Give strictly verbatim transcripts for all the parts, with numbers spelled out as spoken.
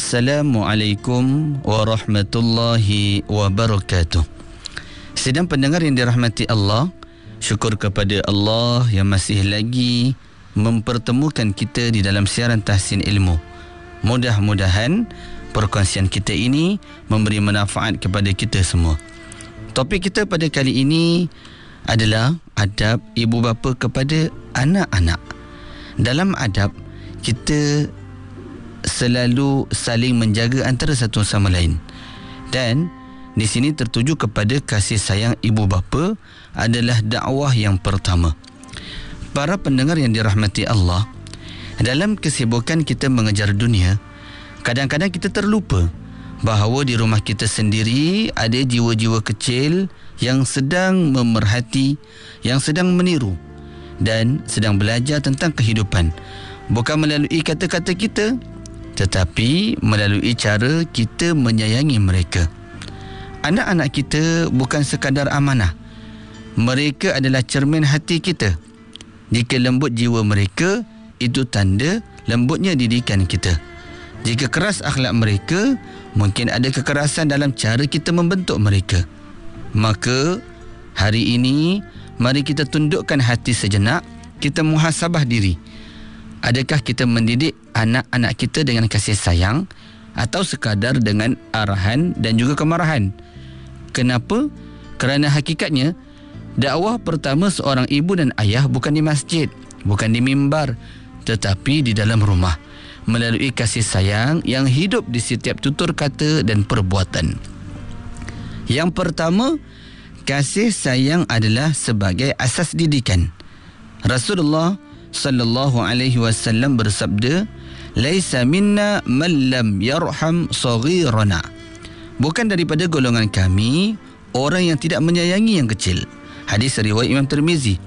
Assalamualaikum warahmatullahi wabarakatuh. Sedang pendengar yang dirahmati Allah, syukur kepada Allah yang masih lagi mempertemukan kita di dalam siaran Tahsin Ilmu. Mudah-mudahan perkongsian kita ini memberi manfaat kepada kita semua. Topik kita pada kali ini adalah adab ibu bapa kepada anak-anak. Dalam adab, kita selalu saling menjaga antara satu sama lain. Dan di sini tertuju kepada kasih sayang ibu bapa adalah dakwah yang pertama. Para pendengar yang dirahmati Allah, dalam kesibukan kita mengejar dunia, kadang-kadang kita terlupa bahawa di rumah kita sendiri ada jiwa-jiwa kecil yang sedang memerhati, yang sedang meniru dan sedang belajar tentang kehidupan. Bukan melalui kata-kata kita, tetapi melalui cara kita menyayangi mereka. Anak-anak kita bukan sekadar amanah. Mereka adalah cermin hati kita. Jika lembut jiwa mereka, itu tanda lembutnya didikan kita. Jika keras akhlak mereka, mungkin ada kekerasan dalam cara kita membentuk mereka. Maka hari ini, mari kita tundukkan hati sejenak, kita muhasabah diri. Adakah kita mendidik anak-anak kita dengan kasih sayang atau sekadar dengan arahan dan juga kemarahan? Kenapa? Kerana hakikatnya dakwah pertama seorang ibu dan ayah bukan di masjid, bukan di mimbar, tetapi di dalam rumah, melalui kasih sayang yang hidup di setiap tutur kata dan perbuatan. Yang pertama, kasih sayang adalah sebagai asas didikan. Rasulullah sallallahu alaihi wasallam bersabda, "Laisa minna man lam yarham saghirana." Bukan daripada golongan kami orang yang tidak menyayangi yang kecil. Hadis riwayat Imam Tirmizi.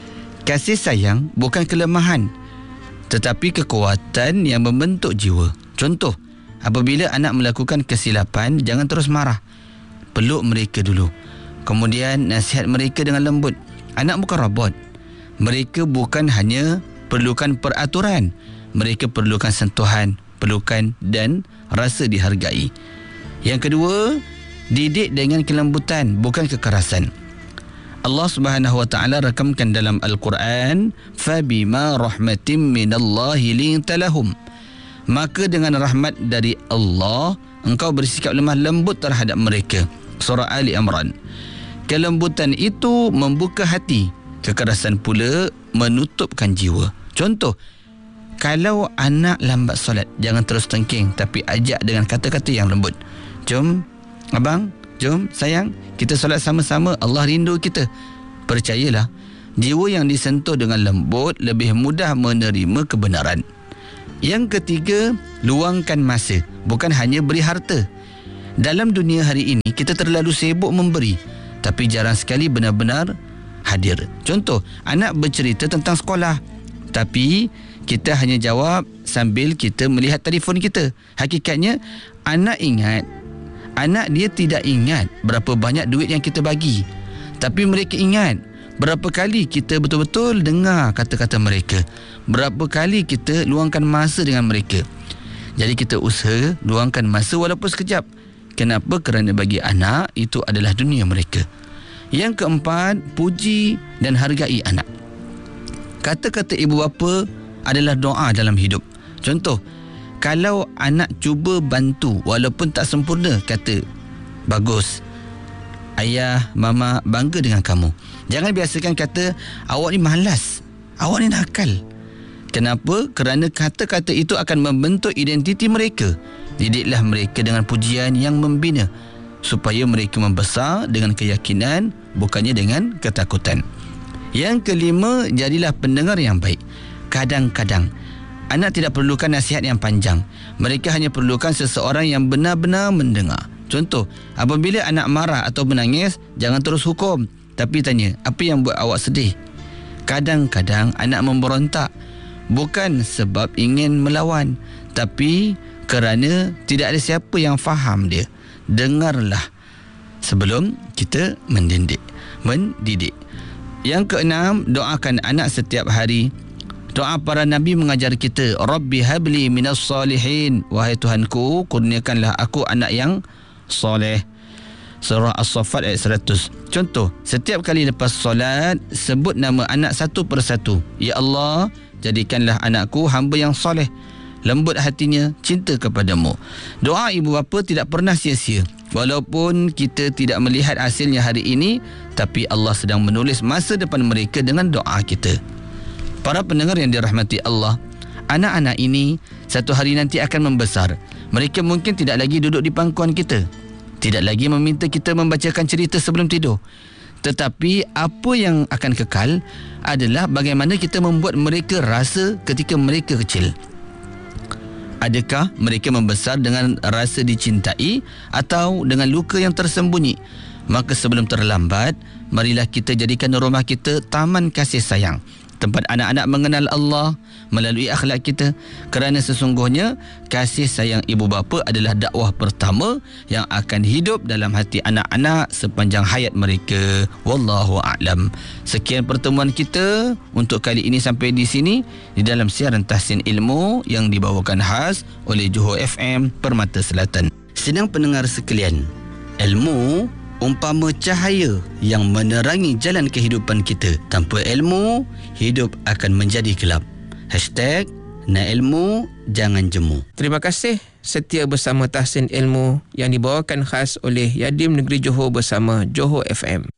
Kasih sayang bukan kelemahan, tetapi kekuatan yang membentuk jiwa. Contoh, apabila anak melakukan kesilapan, jangan terus marah. Peluk mereka dulu. Kemudian nasihat mereka dengan lembut. Anak bukan robot. Mereka bukan hanya perlukan peraturan, mereka perlukan sentuhan, pelukan dan rasa dihargai. Yang kedua, didik dengan kelembutan, bukan kekerasan. Allah Subhanahu wa taala rakamkan dalam Al-Quran, "Fabima rahmatin minallahi linta lahum." Maka dengan rahmat dari Allah, engkau bersikap lemah lembut terhadap mereka. Surah Ali Imran. Kelembutan itu membuka hati. Kekerasan pula menutupkan jiwa. Contoh, kalau anak lambat solat, jangan terus tengking, tapi ajak dengan kata-kata yang lembut. Jom abang, jom sayang, kita solat sama-sama, Allah rindu kita. Percayalah, jiwa yang disentuh dengan lembut lebih mudah menerima kebenaran. Yang ketiga, luangkan masa, bukan hanya beri harta. Dalam dunia hari ini, kita terlalu sibuk memberi, tapi jarang sekali benar-benar hadir. Contoh, anak bercerita tentang sekolah, tapi kita hanya jawab sambil kita melihat telefon kita. Hakikatnya, anak ingat, anak dia tidak ingat berapa banyak duit yang kita bagi, tapi mereka ingat berapa kali kita betul-betul dengar kata-kata mereka, berapa kali kita luangkan masa dengan mereka. Jadi kita usaha luangkan masa walaupun sekejap. Kenapa? Kerana bagi anak, itu adalah dunia mereka. Yang keempat, puji dan hargai anak. Kata-kata ibu bapa adalah doa dalam hidup. Contoh, kalau anak cuba bantu walaupun tak sempurna, kata, "Bagus, ayah, mama bangga dengan kamu." Jangan biasakan kata, "Awak ni malas, awak ni nakal." Kenapa? Kerana kata-kata itu akan membentuk identiti mereka. Didiklah mereka dengan pujian yang membina, supaya mereka membesar dengan keyakinan, bukannya dengan ketakutan. Yang kelima, jadilah pendengar yang baik. Kadang-kadang anak tidak perlukan nasihat yang panjang. Mereka hanya perlukan seseorang yang benar-benar mendengar. Contoh, apabila anak marah atau menangis, jangan terus hukum, tapi tanya, "Apa yang buat awak sedih?" Kadang-kadang anak memberontak bukan sebab ingin melawan, tapi kerana tidak ada siapa yang faham dia. Dengarlah sebelum kita mendidik. mendidik. Yang keenam, doakan anak setiap hari. Doa para Nabi mengajar kita, Rabbi habli minas salihin. Wahai Tuhanku, kurniakanlah aku anak yang soleh. Surah As-Saffat ayat seratus. Contoh, setiap kali lepas solat, sebut nama anak satu persatu. Ya Allah, jadikanlah anakku hamba yang soleh, lembut hatinya, cinta kepadamu. Doa ibu bapa tidak pernah sia-sia. Walaupun kita tidak melihat hasilnya hari ini, tapi Allah sedang menulis masa depan mereka dengan doa kita. Para pendengar yang dirahmati Allah, anak-anak ini satu hari nanti akan membesar. Mereka mungkin tidak lagi duduk di pangkuan kita, tidak lagi meminta kita membacakan cerita sebelum tidur. Tetapi apa yang akan kekal adalah bagaimana kita membuat mereka rasa ketika mereka kecil. Adakah mereka membesar dengan rasa dicintai atau dengan luka yang tersembunyi? Maka sebelum terlambat, marilah kita jadikan rumah kita taman kasih sayang, tempat anak-anak mengenal Allah melalui akhlak kita. Kerana sesungguhnya kasih sayang ibu bapa adalah dakwah pertama yang akan hidup dalam hati anak-anak sepanjang hayat mereka. Wallahu a'lam. Sekian pertemuan kita untuk kali ini sampai di sini di dalam siaran Tahsin Ilmu yang dibawakan khas oleh Johor F M Permata Selatan. Sedang pendengar sekalian, ilmu umpama cahaya yang menerangi jalan kehidupan kita. Tanpa ilmu, hidup akan menjadi gelap. Hashtag nak ilmu, jangan jemu. Terima kasih setia bersama Tahsin Ilmu yang dibawakan khas oleh Yadim Negeri Johor bersama Johor F M.